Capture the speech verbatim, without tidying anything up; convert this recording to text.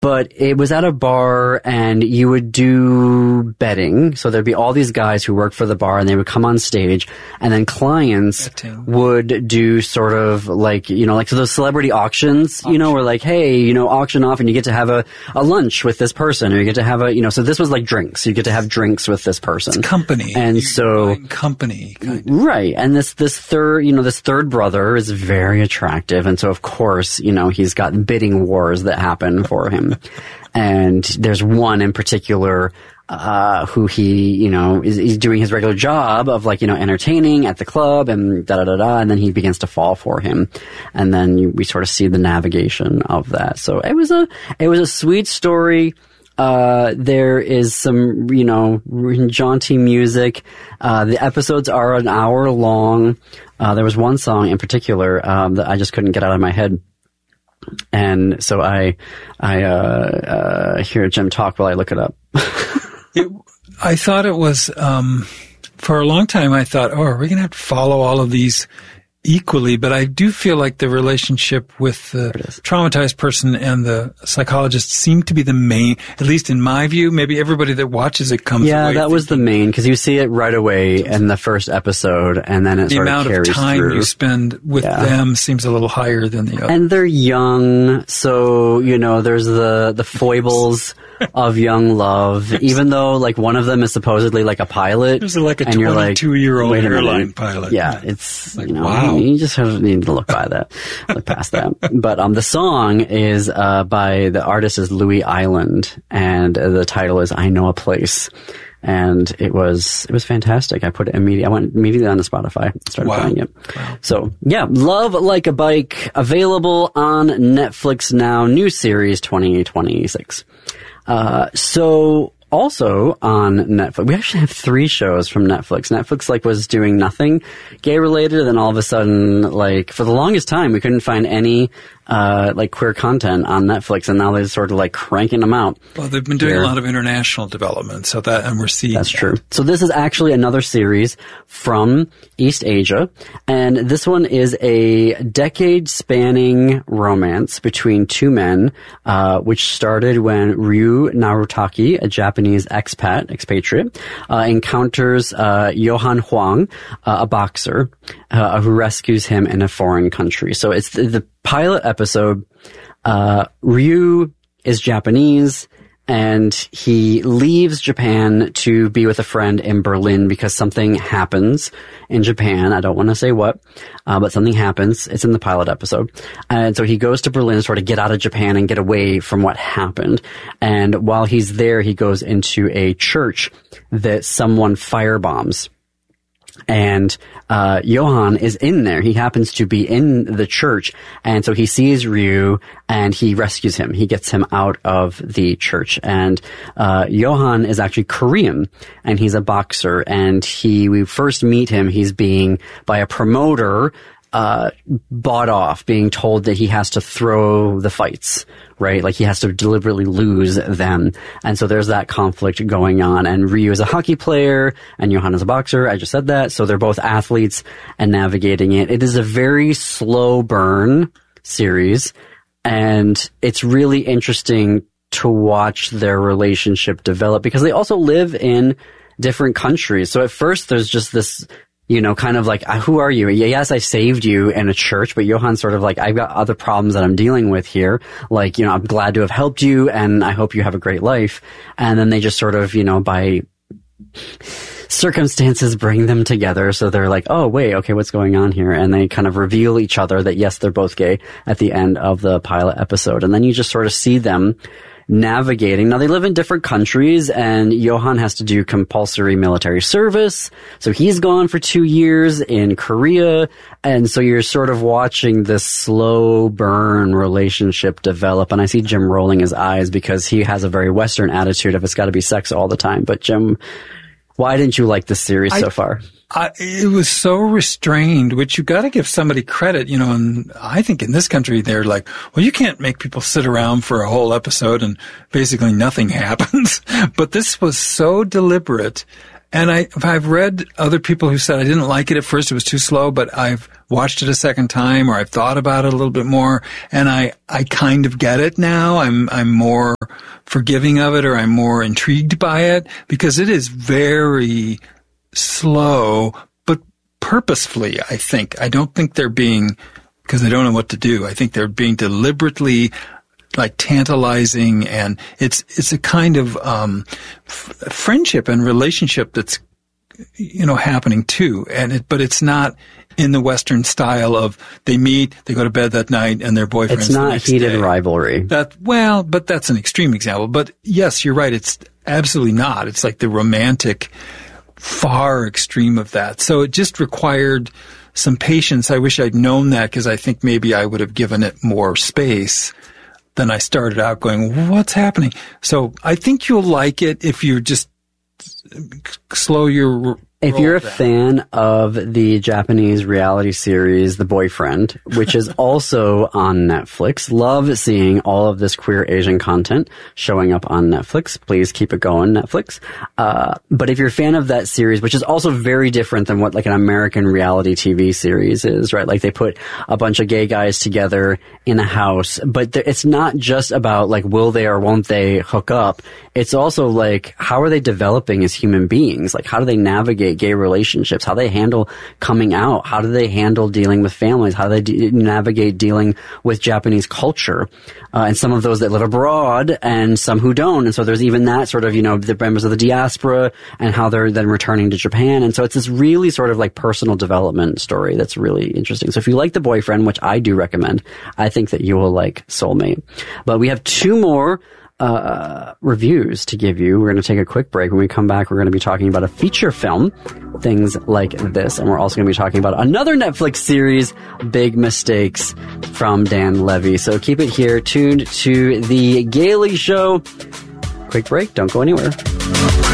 but it was at a bar and you would do betting. So there'd be all these guys who worked for the bar and they would come on stage, and then clients betting. would do sort of like, you know, like so those celebrity auctions, Auction. you know, where like, hey, you know, auction off and you get to have a, a lunch with this person, or you get to have a, you know, so this was like drinks. You get to have drinks with this person. It's company. And so, company. Kind of. Right. And this, this third, you know, this third brother is very attractive. And so of course, you know, he's got bidding wars that happen for him. And there's one in particular, uh, who he, you know, is, he's doing his regular job of like, you know, entertaining at the club and da da da da. And then he begins to fall for him. And then you, we sort of see the navigation of that. So it was a, it was a sweet story. Uh, there is some, you know, jaunty music. Uh, the episodes are an hour long. Uh, there was one song in particular, um, that I just couldn't get out of my head. And so I, I, uh, uh, hear Jim talk while I look it up. it, I thought it was, um, for a long time I thought, oh, are we going to have to follow all of these equally? But I do feel like the relationship with the traumatized person and the psychologist seem to be the main, at least in my view. Maybe everybody that watches it comes yeah, away. Yeah, that was the main, because you see it right away in the first episode, and then it the sort of amount carries of time through. you spend with yeah. them seems a little higher than the other. And they're young, so, you know, there's the, the foibles of young love, even though, like, one of them is supposedly, like, a pilot. There's like a twenty-two-year-old like, airline pilot. Yeah, it's, like, you know, wow. you just have, need to look by that, look past that. But, um, the song is, uh, by, the artist is Louis Island, and uh, the title is I Know a Place. And it was, it was fantastic. I put it immediately, I went immediately onto Spotify and started wow. playing it. Wow. So, yeah, Love Like a Bike, available on Netflix now, new series twenty twenty-six. Uh, so also on Netflix, we actually have three shows from Netflix. Netflix like was doing nothing gay related, and then all of a sudden, like for the longest time, we couldn't find any uh like queer content on Netflix, and now they're sort of like cranking them out. Well, they've been doing here. a lot of international development, so that, and we're seeing That's that. true. So this is actually another series from East Asia, and this one is a decade-spanning romance between two men, uh which started when Ryu Narutaki, a Japanese expat, expatriate, uh encounters uh Johan Huang, uh, a boxer, uh, who rescues him in a foreign country. So it's the, the pilot episode. Uh, Ryu is Japanese, and he leaves Japan to be with a friend in Berlin because something happens in Japan. I don't want to say what, uh, but something happens. It's in the pilot episode. And so he goes to Berlin to sort of get out of Japan and get away from what happened. And while he's there, he goes into a church that someone firebombs. And, uh, Johan is in there. He happens to be in the church. And so he sees Ryu and he rescues him. He gets him out of the church. And, uh, Johan is actually Korean, and he's a boxer. And he, we first meet him, he's being, by a promoter, uh, bought off, being told that he has to throw the fights, right? Like he has to deliberately lose them. And so there's that conflict going on. And Ryu is a hockey player and Johan is a boxer. I just said that. So they're both athletes and navigating it. It is a very slow burn series, and it's really interesting to watch their relationship develop because they also live in different countries. So at first there's just this, you know, kind of like, who are you? Yes, I saved you in a church, but Johan's sort of like, I've got other problems that I'm dealing with here. Like, you know, I'm glad to have helped you, and I hope you have a great life. And then they just sort of, you know, by circumstances bring them together. So they're like, oh, wait, okay, what's going on here? And they kind of reveal each other that, yes, they're both gay at the end of the pilot episode. And then you just sort of see them navigating. Now, they live in different countries, and Johan has to do compulsory military service. So he's gone for two years in Korea. And so you're sort of watching this slow burn relationship develop. And I see Jim rolling his eyes because he has a very Western attitude of it's got to be sex all the time. But Jim, why didn't you like this series I, so far? I, it was so restrained, which you got to give somebody credit, you know, and I think in this country they're like, well, you can't make people sit around for a whole episode and basically nothing happens. But this was so deliberate. And I, I've read other people who said I didn't like it at first, it was too slow, but I've watched it a second time, or I've thought about it a little bit more, and I, I kind of get it now. I'm, I'm more forgiving of it, or I'm more intrigued by it, because it is very slow, but purposefully, I think. I don't think they're being, because they don't know what to do. I think they're being deliberately like tantalizing, and it's it's a kind of um, f- friendship and relationship that's, you know, happening too. And it, but it's not in the Western style of they meet, they go to bed that night, and their boyfriends. It's not the next heated day. rivalry. That well, but that's an extreme example. But yes, you're right. It's absolutely not. It's like the romantic, far extreme of that. So it just required some patience. I wish I'd known that, because I think maybe I would have given it more space than I started out going, what's happening? So I think you'll like it if you just slow your If you're a down. fan of the Japanese reality series The Boyfriend, which is also on Netflix, love seeing all of this queer Asian content showing up on Netflix. Please keep it going, Netflix. Uh, but if you're a fan of that series, which is also very different than what like an American reality T V series is, right? Like they put a bunch of gay guys together in a house, but th- it's not just about like, will they or won't they hook up? It's also like, how are they developing as human beings? Like, how do they navigate gay relationships? How do they handle coming out? How do they handle dealing with families? How do they de- navigate dealing with Japanese culture? Uh, and some of those that live abroad and some who don't. And so there's even that sort of, you know, the members of the diaspora and how they're then returning to Japan. And so it's this really sort of like personal development story that's really interesting. So if you like The Boyfriend, which I do recommend, I think that you will like Soulmate. But we have two more Uh, reviews to give you. We're going to take a quick break. When we come back, we're going to be talking about a feature film, things like this, and we're also going to be talking about another Netflix series, Big Mistakes, from Dan Levy. So keep it here, tuned to The Gaily Show. Quick break. Don't go anywhere.